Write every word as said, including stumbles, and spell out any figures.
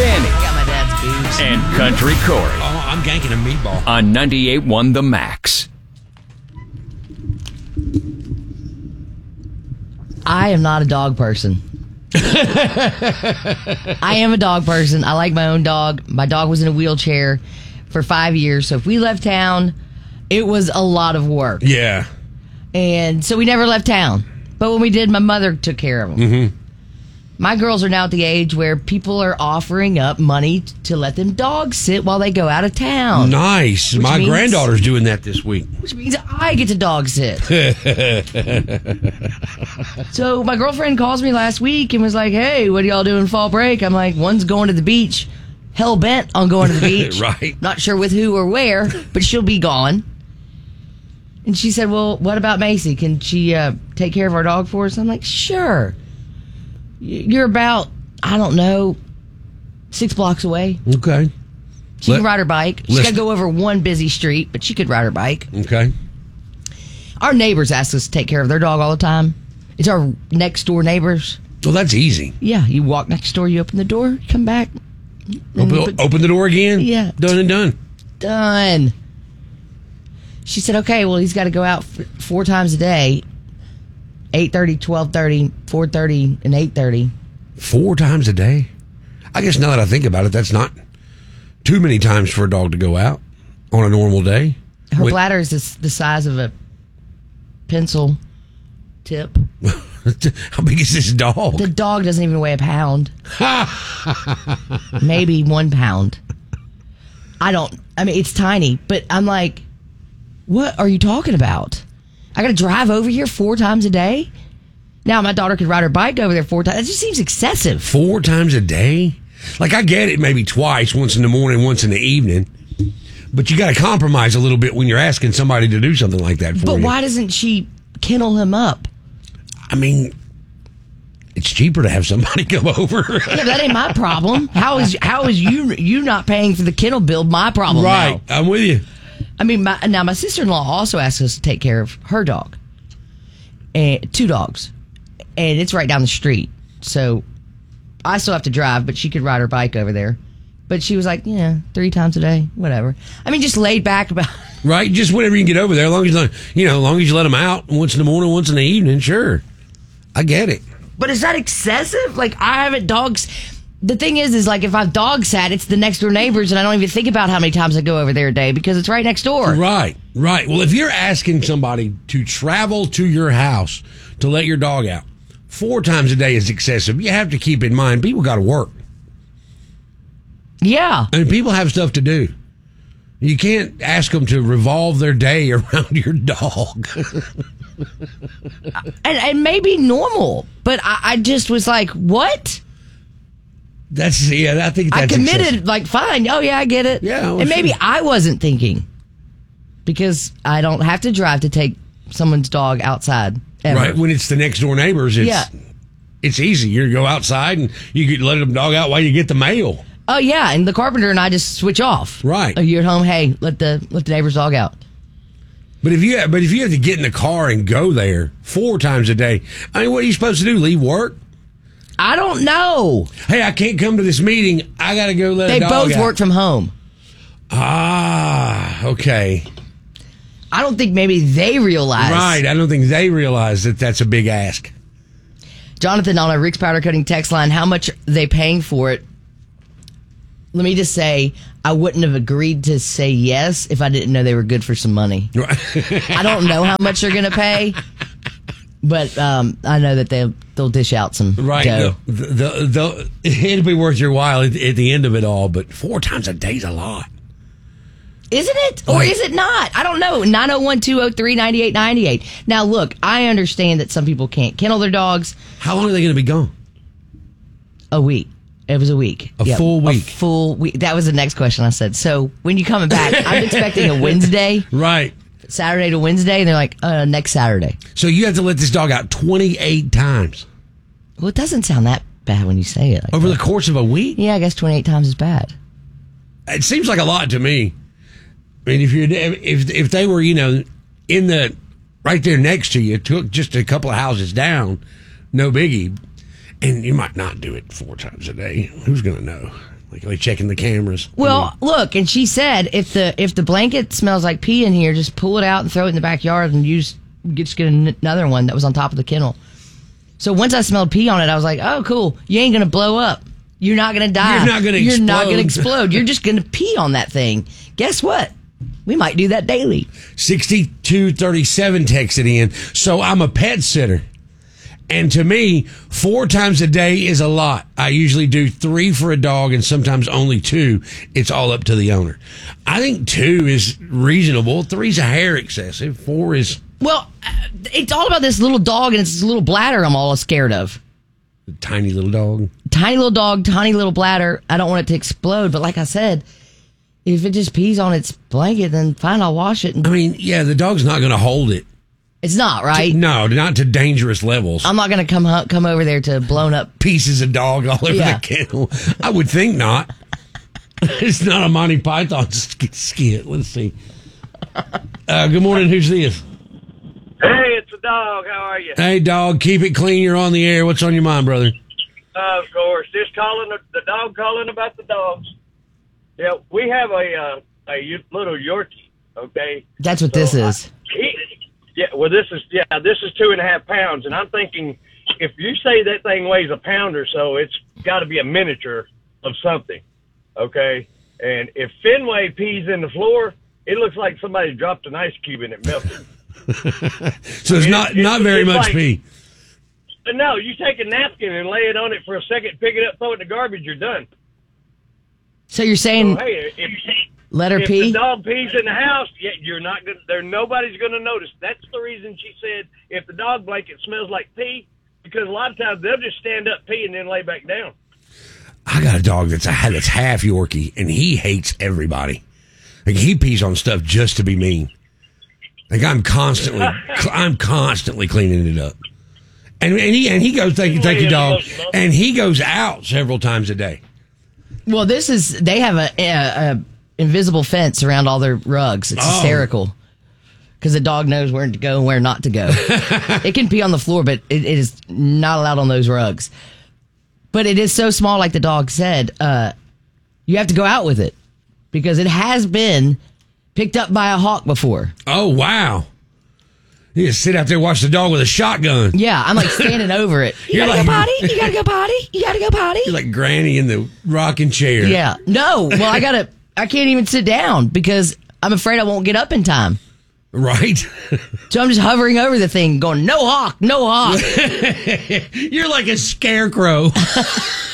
Sammy. I got my dad's boobs. And Country Corey. Oh, I'm ganking a meatball. On ninety-eight point one The Max. I am not a dog person. I am a dog person. I like my own dog. My dog was in a wheelchair for five years. So if we left town, it was a lot of work. Yeah. And so we never left town. But when we did, my mother took care of them. Mm-hmm. My girls are now at the age where people are offering up money to let them dog sit while they go out of town. Nice. Which My means- granddaughter's doing that this week. Which means I get to dog sit. So my girlfriend calls me last week and was like, hey, what are y'all doing fall break? I'm like, one's going to the beach. Hell bent on going to the beach. Right. Not sure with who or where, but she'll be gone. And she said, well, what about Macy? Can she uh, take care of our dog for us? I'm like, sure. You're about, I don't know, six blocks away. Okay. She Let- can ride her bike. She's list- got to go over one busy street, but she could ride her bike. Okay. Our neighbors ask us to take care of their dog all the time. It's our next door neighbors. Well, that's easy. Yeah, you walk next door, you open the door, you come back. Open, open the door again? Yeah. Done and done. Done. She said, okay, well, he's got to go out f- four times a day. eight thirty, twelve thirty, four thirty, and eight thirty. Four times a day? I guess now that I think about it, that's not too many times for a dog to go out on a normal day. Her Wait, bladder is this, the size of a pencil tip. how big is this dog? The dog doesn't even weigh a pound. Maybe one pound. I don't, I mean, it's tiny, but I'm like, what are you talking about? I got to drive over here four times a day? Now, my daughter could ride her bike over there four times. That just seems excessive. Four times a day? Like, I get it maybe twice, once in the morning, once in the evening. But you got to compromise a little bit when you're asking somebody to do something like that for But you. why doesn't she kennel him up? I mean, it's cheaper to have somebody come over. Yeah, but that ain't my problem. How is how is you you not paying for the kennel bill my problem Right. now? I'm with you. I mean, my, now my sister-in-law also asked us to take care of her dog. And two dogs. And it's right down the street. So I still have to drive, but she could ride her bike over there. But she was like, yeah, three times a day, whatever. I mean, just laid back about. Right? Just whenever you can get over there, as long as you let, you know, as long as you let them out once in the morning, once in the evening, sure. I get it. But is that excessive? Like, I haven't dogs. The thing is, is like if I've dog sat, it's the next door neighbors, and I don't even think about how many times I go over there a day because it's right next door. Right, right. Well, if you're asking somebody to travel to your house to let your dog out, four times a day is excessive. You have to keep in mind, people got to work. Yeah. I mean, people have stuff to do. You can't ask them to revolve their day around your dog. And it may be normal, but I, I just was like, what? That's, yeah, I think that's I committed, excessive. like, fine. Oh, yeah, I get it. Yeah, well, and maybe sure. I wasn't thinking because I don't have to drive to take someone's dog outside. Ever. Right, when it's the next door neighbors, it's, Yeah. it's easy. You go outside and you could let them dog out while you get the mail. Oh, yeah, and the carpenter and I just switch off. Right. Oh, you're at home, hey, let the let the neighbor's dog out. But if you but if you have to get in the car and go there four times a day, I mean, what are you supposed to do? Leave work? I don't know. Hey, I can't come to this meeting. I got to go let They a dog both out. work from home. Ah, okay. I don't think maybe they realize. Right. I don't think they realize that that's a big ask. Jonathan on a Rick's Powder Coating text line, how much are they paying for it? Let me just say, I wouldn't have agreed to say yes if I didn't know they were good for some money. I don't know how much they're going to pay, but um, I know that they'll, they'll dish out some Right. dough. The, the, the, it'll be worth your while at, at the end of it all, but four times a day's a lot. Isn't it? Or Right. is it not? I don't know. nine oh one, two oh three, nine eight nine eight. Now, look, I understand that some people can't kennel their dogs. How long are they going to be gone? A week. It was a week. A full week. A full week. That was the next question I said. So when you coming back, I'm expecting a Wednesday, Right. Saturday to Wednesday, and they're like, uh, next Saturday. So you have to let this dog out twenty-eight times Well, it doesn't sound that bad when you say it. Like over that. the course of a week? Yeah, I guess twenty-eight times is bad. It seems like a lot to me. I mean, if you're if if they were, you know, in the right there next to you, took just a couple of houses down, no biggie, and you might not do it four times a day. Who's going to know? Like, like checking the cameras. Well, I mean, look, and she said if the if the blanket smells like pee in here, just pull it out and throw it in the backyard and use just get an- another one that was on top of the kennel. So once I smelled pee on it, I was like, oh, cool. You ain't going to blow up. You're not going to die. You're not going to You're explode. not going to explode. You're just going to pee on that thing. Guess what? We might do that daily. sixty-two thirty-seven texted in. So I'm a pet sitter. And to me, four times a day is a lot. I usually do three for a dog and sometimes only two. It's all up to the owner. I think two is reasonable. Three's a hair excessive. Four is... Well, uh, it's all about this little dog and its little bladder I'm all scared of. a tiny little dog. Tiny little dog, tiny little bladder. I don't want it to explode. But like I said, if it just pees on its blanket, then fine, I'll wash it. And I mean, yeah, the dog's not going to hold it. it's not, right? No, not to dangerous levels. I'm not going to come hu- come over there to blown up. Pieces of dog all over Yeah. the kennel. I would think not. It's not a Monty Python sk- skit. Let's see. Uh, good morning. Who's this? Hey, it's a dog. How are you? Hey, dog. Keep it clean. You're on the air. What's on your mind, brother? Uh, of course, just calling the, the dog calling about the dogs. Yeah, we have a uh, a y- little Yorkie. Okay, That's what So this I- is. he, yeah, well, this is yeah, this is two and a half pounds, and I'm thinking if you say that thing weighs a pound or so, it's got to be a miniature of something. Okay, and if Fenway pees in the floor, it looks like somebody dropped an ice cube and it melted. So it's It- not it- not very it's much like- pee. But no, you take a napkin and lay it on it for a second, pick it up, throw it in the garbage, you're done. So you're saying So, hey, if, let her if pee? the dog pees in the house, yeah, you're not gonna. There, nobody's gonna notice. That's the reason she said if the dog blanket smells like pee, because a lot of times they'll just stand up, pee, and then lay back down. I got a dog that's a, that's half Yorkie, and he hates everybody. Like he pees on stuff just to be mean. Like I'm constantly, I'm constantly cleaning it up. And and he and he goes, thank you, thank you, dog. And he goes out several times a day. Well, this is they have a, a, a invisible fence around all their rugs. It's Oh. hysterical because the dog knows where to go and where not to go. It can pee on the floor, but it, it is not allowed on those rugs. But it is so small, like the dog said. Uh, you have to go out with it because it has been picked up by a hawk before. Oh wow! You just sit out there and watch the dog with a shotgun. Yeah, I'm like standing over it. You You're gotta like- go potty. You gotta go potty. You gotta go potty. You're like Granny in the rocking chair. Yeah. No. Well, I gotta. I can't even sit down because I'm afraid I won't get up in time. Right. So I'm just hovering over the thing, going, "No hawk, no hawk." You're like a scarecrow.